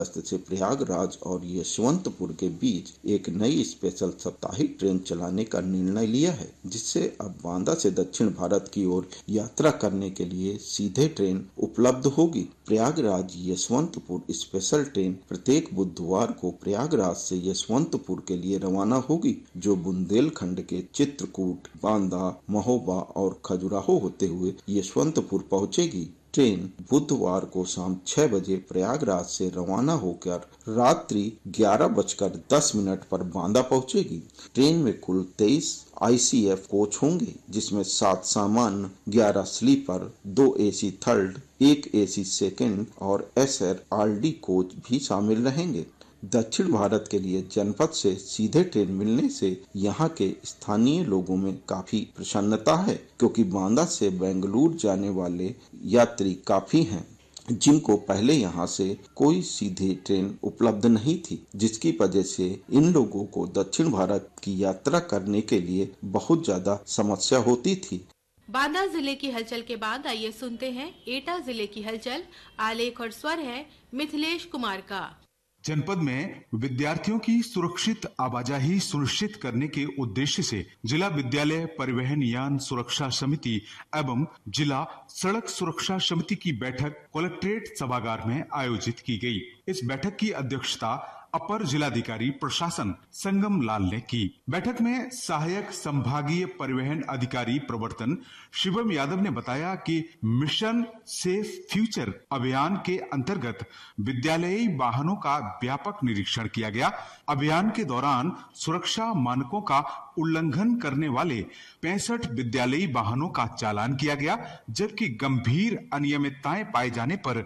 से प्रयागराज और यशवंतपुर के बीच एक नई स्पेशल साप्ताहिक ट्रेन चलाने का निर्णय लिया है, जिससे अब बांदा से दक्षिण भारत की ओर यात्रा करने के लिए सीधे ट्रेन उपलब्ध होगी। प्रयागराज यशवंतपुर स्पेशल ट्रेन प्रत्येक बुधवार को प्रयागराज से यशवंतपुर के लिए रवाना होगी, जो बुंदेलखंड के चित्रकूट, बांदा, महोबा और खजुराहो होते हुए यशवंतपुर पहुंचेगी। ट्रेन बुधवार को शाम 6 बजे प्रयागराज से रवाना होकर रात्रि 11:10 पर बांदा पहुंचेगी। ट्रेन में कुल 23 ICF कोच होंगे, जिसमें 7 सामान्य, 11 sleeper, 2 AC third, 1 AC second और SRD कोच भी शामिल रहेंगे। दक्षिण भारत के लिए जनपद से सीधे ट्रेन मिलने से यहाँ के स्थानीय लोगों में काफी प्रसन्नता है, क्योंकि बांदा से बेंगलुरु जाने वाले यात्री काफी हैं, जिनको पहले यहाँ से कोई सीधी ट्रेन उपलब्ध नहीं थी, जिसकी वजह से इन लोगों को दक्षिण भारत की यात्रा करने के लिए बहुत ज्यादा समस्या होती थी। बांदा जिले की हलचल के बाद आइए सुनते हैं एटा जिले की हलचल। आलेख और स्वर है मिथिलेश कुमार का। जनपद में विद्यार्थियों की सुरक्षित आवाजाही सुनिश्चित करने के उद्देश्य से जिला विद्यालय परिवहन यान सुरक्षा समिति एवं जिला सड़क सुरक्षा समिति की बैठक कलेक्ट्रेट सभागार में आयोजित की गई। इस बैठक की अध्यक्षता अपर जिलाधिकारी प्रशासन संगम लाल ने की। बैठक में सहायक संभागीय परिवहन अधिकारी प्रवर्तन शिवम यादव ने बताया कि मिशन सेफ फ्यूचर अभियान के अंतर्गत विद्यालयी वाहनों का व्यापक निरीक्षण किया गया। अभियान के दौरान सुरक्षा मानकों का उल्लंघन करने वाले 65 विद्यालयी वाहनों का चालान किया गया, जबकि गंभीर अनियमितताएं पाए जाने पर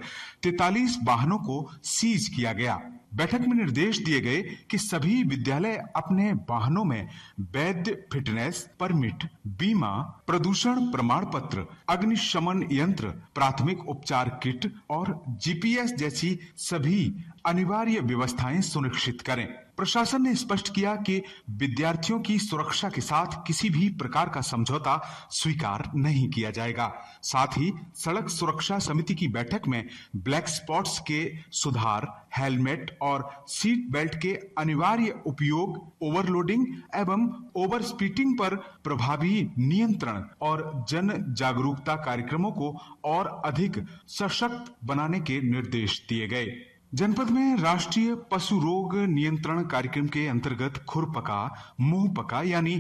43 वाहनों को सीज किया गया। बैठक में निर्देश दिए गए कि सभी विद्यालय अपने वाहनों में वैध फिटनेस परमिट, बीमा, प्रदूषण प्रमाण पत्र, अग्निशमन यंत्र, प्राथमिक उपचार किट और GPS जैसी सभी अनिवार्य व्यवस्थाएं सुनिश्चित करें। प्रशासन ने स्पष्ट किया कि विद्यार्थियों की सुरक्षा के साथ किसी भी प्रकार का समझौता स्वीकार नहीं किया जाएगा। साथ ही सड़क सुरक्षा समिति की बैठक में ब्लैक स्पॉट्स के सुधार, हेलमेट और सीट बेल्ट के अनिवार्य उपयोग, ओवरलोडिंग एवं ओवर स्पीडिंग पर प्रभावी नियंत्रण और जन जागरूकता कार्यक्रमों को और अधिक सशक्त बनाने के निर्देश दिए गए। जनपद में राष्ट्रीय पशु रोग नियंत्रण कार्यक्रम के अंतर्गत खुरपका, मुंहपका यानी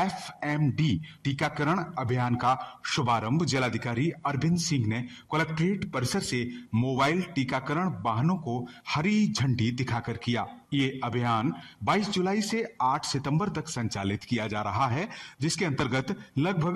FMD टीकाकरण अभियान का शुभारंभ जिलाधिकारी अरविंद सिंह ने कलेक्ट्रेट परिसर से मोबाइल टीकाकरण वाहनों को हरी झंडी दिखाकर किया। ये अभियान 22 जुलाई से 8 सितंबर तक संचालित किया जा रहा है, जिसके अंतर्गत लगभग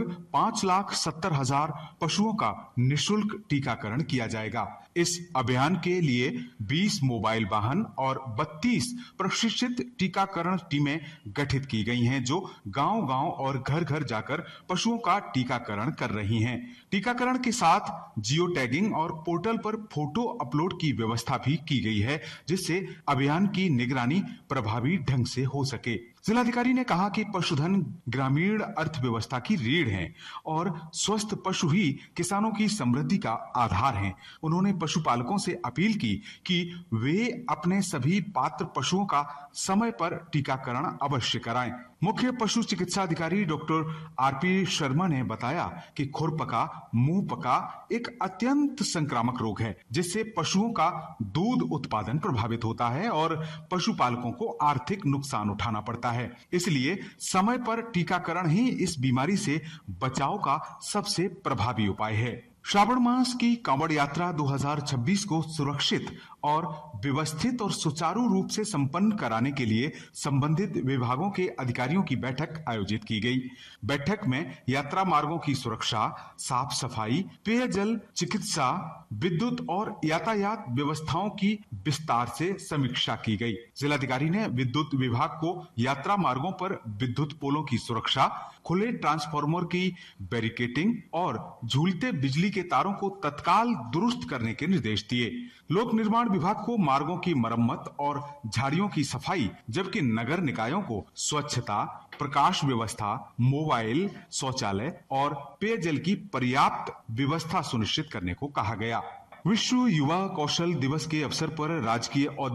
5,70,000 पशुओं का निःशुल्क टीकाकरण किया जाएगा। इस अभियान के लिए 20 मोबाइल वाहन और 32 प्रशिक्षित टीकाकरण टीमें गठित की गई हैं, जो गांव-गांव और घर-घर जाकर पशुओं का टीकाकरण कर रही हैं। टीकाकरण के साथ जियो टैगिंग और पोर्टल पर फोटो अपलोड की व्यवस्था भी की गई है, जिससे अभियान की निगरानी प्रभावी ढंग से हो सके। जिलाधिकारी ने कहा कि पशुधन ग्रामीण अर्थव्यवस्था की रीढ़ है और स्वस्थ पशु ही किसानों की समृद्धि का आधार हैं। उन्होंने पशुपालकों से अपील की कि वे अपने सभी पात्र पशुओं का समय पर टीकाकरण अवश्य कराएं। मुख्य पशु चिकित्सा अधिकारी डॉक्टर RP शर्मा ने बताया कि खुरपका, मुंहपका एक अत्यंत संक्रामक रोग है, जिससे पशुओं का दूध उत्पादन प्रभावित होता है और पशुपालकों को आर्थिक नुकसान उठाना पड़ता है। इसलिए समय पर टीकाकरण ही इस बीमारी से बचाव का सबसे प्रभावी उपाय है। श्रावण मास की कांवड़ यात्रा 2026 को सुरक्षित और व्यवस्थित और सुचारू रूप से संपन्न कराने के लिए संबंधित विभागों के अधिकारियों की बैठक आयोजित की गई। बैठक में यात्रा मार्गों की सुरक्षा, साफ सफाई, पेयजल, चिकित्सा, विद्युत और यातायात व्यवस्थाओं की विस्तार से समीक्षा की गई। जिलाधिकारी ने विद्युत विभाग को यात्रा मार्गों पर विद्युत पोलों की सुरक्षा, खुले ट्रांसफार्मर की बैरिकेटिंग और झूलते बिजली के तारों को तत्काल दुरुस्त करने के निर्देश दिए। लोक निर्माण विभाग को मार्गों की मरम्मत और झाड़ियों की सफाई, जबकि नगर निकायों को स्वच्छता, प्रकाश व्यवस्था, मोबाइल, शौचालय और पेयजल की पर्याप्त व्यवस्था सुनिश्चित करने को कहा गया। विश्व युवा कौशल दिवस के अवसर पर राजकीय